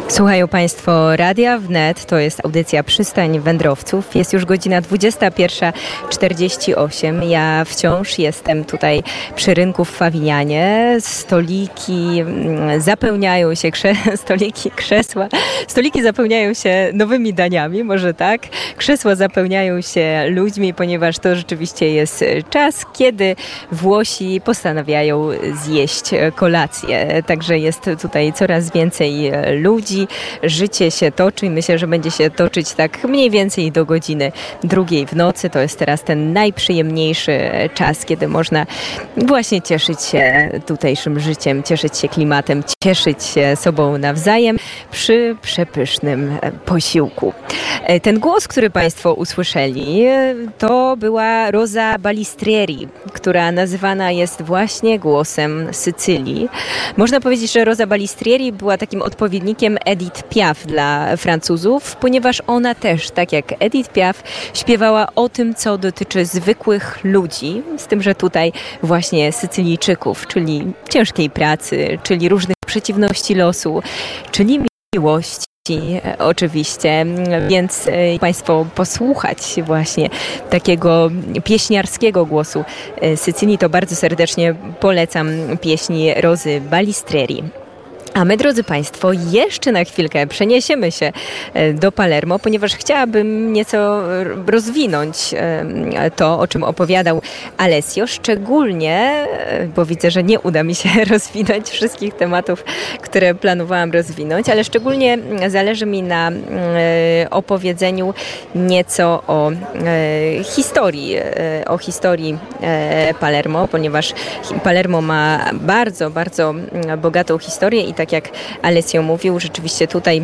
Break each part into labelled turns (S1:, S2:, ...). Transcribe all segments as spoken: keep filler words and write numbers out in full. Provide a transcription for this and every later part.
S1: Słuchają Państwo Radia Wnet, to jest audycja Przystań Wędrowców. Jest już godzina dwudziesta pierwsza czterdzieści osiem. Ja wciąż jestem tutaj przy rynku w Fawinianie. Stoliki zapełniają się, krze- stoliki, krzesła, stoliki zapełniają się nowymi daniami, może tak. Krzesła zapełniają się ludźmi, ponieważ to rzeczywiście jest czas, kiedy Włosi postanawiają zjeść kolację. Także jest tutaj coraz więcej ludzi. Życie się toczy i myślę, że będzie się toczyć tak mniej więcej do godziny drugiej w nocy. To jest teraz ten najprzyjemniejszy czas, kiedy można właśnie cieszyć się tutejszym życiem, cieszyć się klimatem, cieszyć się sobą nawzajem przy przepysznym posiłku. Ten głos, który Państwo usłyszeli, to była Rosa Balistrieri, która nazywana jest właśnie głosem Sycylii. Można powiedzieć, że Rosa Balistrieri była takim odpowiednikiem Edith Piaf dla Francuzów, ponieważ ona też, tak jak Edith Piaf, śpiewała o tym, co dotyczy zwykłych ludzi, z tym, że tutaj właśnie Sycylijczyków, czyli ciężkiej pracy, czyli różnych przeciwności losu, czyli miłości. Oczywiście, więc Państwo posłuchać właśnie takiego pieśniarskiego głosu Sycylii, to bardzo serdecznie polecam pieśni Rosy Balistrieri. A my, drodzy Państwo, jeszcze na chwilkę przeniesiemy się do Palermo, ponieważ chciałabym nieco rozwinąć to, o czym opowiadał Alessio, szczególnie, bo widzę, że nie uda mi się rozwinąć wszystkich tematów, które planowałam rozwinąć, ale szczególnie zależy mi na opowiedzeniu nieco o historii, o historii Palermo, ponieważ Palermo ma bardzo, bardzo bogatą historię i tak jak Alessio mówił, rzeczywiście tutaj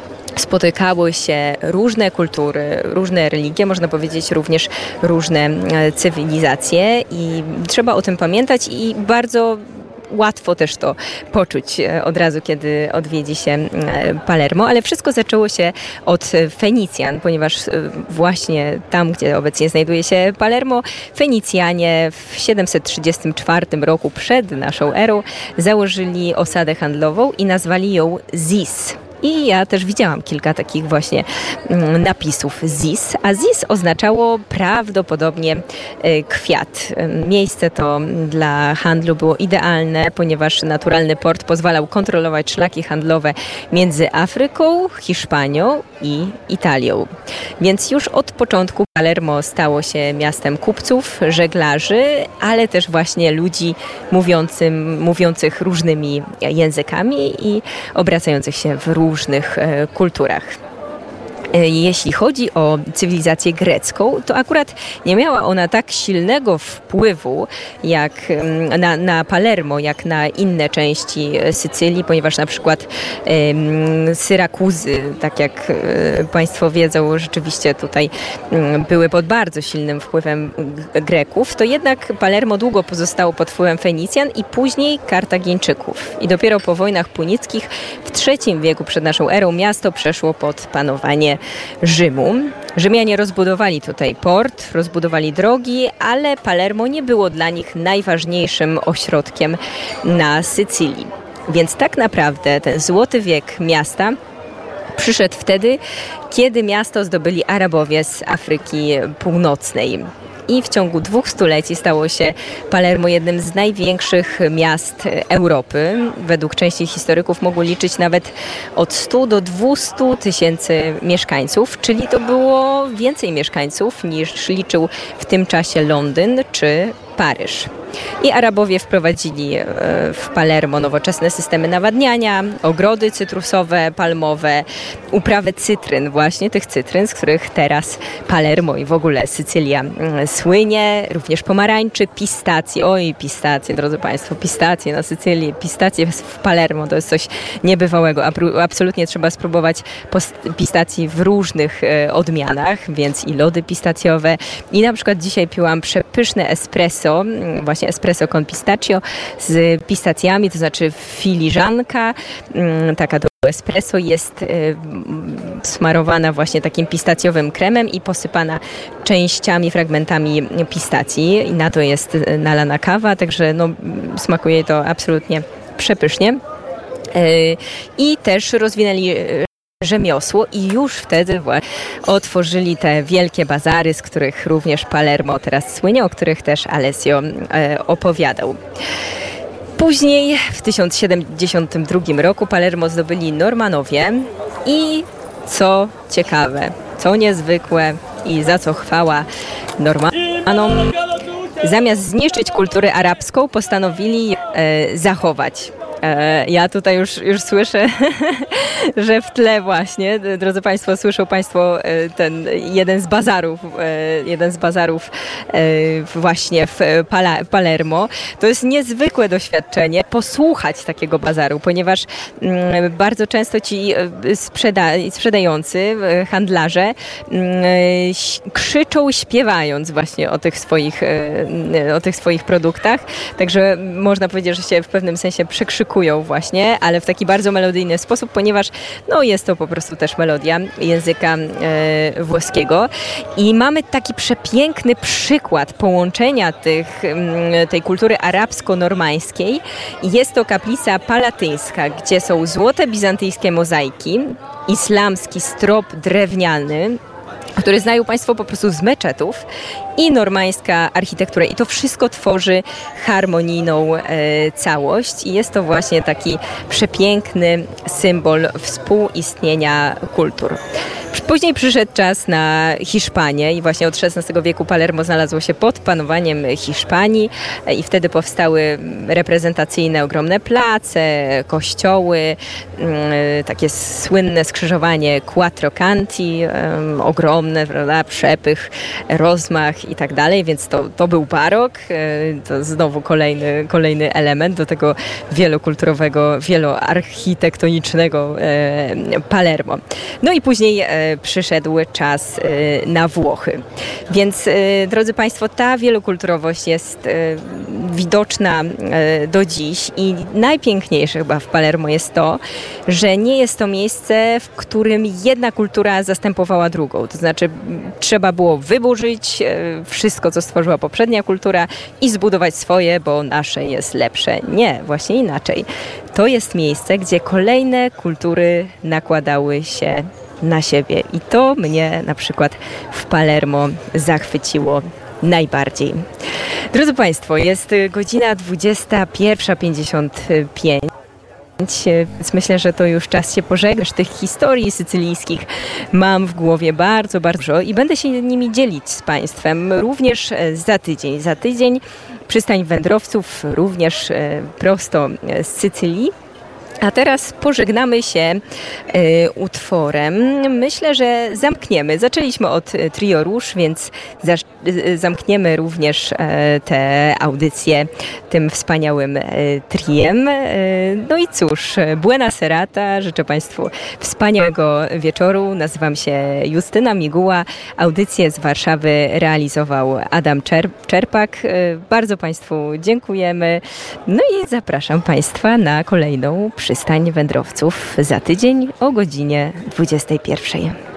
S1: spotykały się różne kultury, różne religie, można powiedzieć również różne cywilizacje i trzeba o tym pamiętać i bardzo łatwo też to poczuć od razu, kiedy odwiedzi się Palermo, ale wszystko zaczęło się od Fenicjan, ponieważ właśnie tam, gdzie obecnie znajduje się Palermo, Fenicjanie w siedemset trzydziestym czwartym roku przed naszą erą założyli osadę handlową i nazwali ją Zis. I ja też widziałam kilka takich właśnie napisów Zis, a Zis oznaczało prawdopodobnie kwiat. Miejsce to dla handlu było idealne, ponieważ naturalny port pozwalał kontrolować szlaki handlowe między Afryką, Hiszpanią i Italią. Więc już od początku Palermo stało się miastem kupców, żeglarzy, ale też właśnie ludzi mówiącym, mówiących różnymi językami i obracających się w różnych różnych kulturach. Jeśli chodzi o cywilizację grecką, to akurat nie miała ona tak silnego wpływu jak na, na Palermo, jak na inne części Sycylii, ponieważ na przykład um, Syrakuzy, tak jak um, Państwo wiedzą, rzeczywiście tutaj um, były pod bardzo silnym wpływem Greków, to jednak Palermo długo pozostało pod wpływem Fenicjan i później Kartagińczyków. I dopiero po wojnach punickich w trzecim wieku przed naszą erą miasto przeszło pod panowanie Rzymu. Rzymianie rozbudowali tutaj port, rozbudowali drogi, ale Palermo nie było dla nich najważniejszym ośrodkiem na Sycylii. Więc tak naprawdę ten złoty wiek miasta przyszedł wtedy, kiedy miasto zdobyli Arabowie z Afryki Północnej. I w ciągu dwóch stuleci stało się Palermo jednym z największych miast Europy. Według części historyków mogło liczyć nawet od stu do dwustu tysięcy mieszkańców, czyli to było więcej mieszkańców niż liczył w tym czasie Londyn czy Paryż. I Arabowie wprowadzili w Palermo nowoczesne systemy nawadniania, ogrody cytrusowe, palmowe, uprawę cytryn, właśnie tych cytryn, z których teraz Palermo i w ogóle Sycylia słynie, również pomarańczy, pistacje. Oj, pistacje, drodzy Państwo, pistacje na Sycylii, pistacje w Palermo to jest coś niebywałego. Absolutnie trzeba spróbować pistacji w różnych odmianach, więc i lody pistacjowe. I na przykład dzisiaj piłam przepyszne espresso, właśnie espresso con pistaccio z pistacjami, to znaczy filiżanka, taka do espresso jest smarowana właśnie takim pistacjowym kremem i posypana częściami, fragmentami pistacji i na to jest nalana kawa, także no, smakuje to absolutnie przepysznie. i też rozwinęli rzemiosło i już wtedy otworzyli te wielkie bazary, z których również Palermo teraz słynie, o których też Alessio opowiadał. Później w tysiąc siedemdziesiątym drugim roku Palermo zdobyli Normanowie i co ciekawe, co niezwykłe i za co chwała Normanom, zamiast zniszczyć kulturę arabską, postanowili e, zachować. Ja tutaj już, już słyszę, że w tle właśnie, drodzy Państwo, słyszą Państwo ten jeden z bazarów, jeden z bazarów właśnie w Palermo. To jest niezwykłe doświadczenie posłuchać takiego bazaru, ponieważ bardzo często ci sprzeda sprzedający, handlarze krzyczą śpiewając właśnie o tych swoich, o tych swoich produktach. Także można powiedzieć, że się w pewnym sensie przekrzykują właśnie, ale w taki bardzo melodyjny sposób, ponieważ no, jest to po prostu też melodia języka e, włoskiego. I mamy taki przepiękny przykład połączenia tych, tej kultury arabsko-normańskiej. Jest to kaplica palatyńska, gdzie są złote bizantyjskie mozaiki, islamski strop drewniany, który znają Państwo po prostu z meczetów, i normańska architektura. I to wszystko tworzy harmonijną e, całość. I jest to właśnie taki przepiękny symbol współistnienia kultur. Później przyszedł czas na Hiszpanię i właśnie od szesnastego wieku Palermo znalazło się pod panowaniem Hiszpanii i wtedy powstały reprezentacyjne ogromne place, kościoły, takie słynne skrzyżowanie Quattro Canti, ogromne, prawda, przepych, rozmach i tak dalej, więc to, to był barok, to znowu kolejny, kolejny element do tego wielokulturowego, wieloarchitektonicznego Palermo. No i później przyszedł czas na Włochy. Więc, drodzy Państwo, ta wielokulturowość jest widoczna do dziś i najpiękniejsze chyba w Palermo jest to, że nie jest to miejsce, w którym jedna kultura zastępowała drugą. To znaczy trzeba było wyburzyć wszystko, co stworzyła poprzednia kultura i zbudować swoje, bo nasze jest lepsze. Nie, właśnie inaczej. To jest miejsce, gdzie kolejne kultury nakładały się na siebie. I to mnie na przykład w Palermo zachwyciło najbardziej. Drodzy Państwo, jest godzina dwudziesta pierwsza pięćdziesiąt pięć. Więc myślę, że to już czas się pożegnać. Tych historii sycylijskich mam w głowie bardzo, bardzo dużo i będę się nimi dzielić z Państwem również za tydzień. Za tydzień przystań wędrowców również prosto z Sycylii. A teraz pożegnamy się y, utworem. Myślę, że zamkniemy. Zaczęliśmy od Trio Róż, więc za, y, zamkniemy również y, tę audycję tym wspaniałym y, triem. Y, no i cóż, buena serata. Życzę Państwu wspaniałego wieczoru. Nazywam się Justyna Miguła. Audycję z Warszawy realizował Adam Czerp- Czerpak. Y, bardzo Państwu dziękujemy. No i zapraszam Państwa na kolejną przystań wędrowców za tydzień o godzinie dwudziestej pierwszej.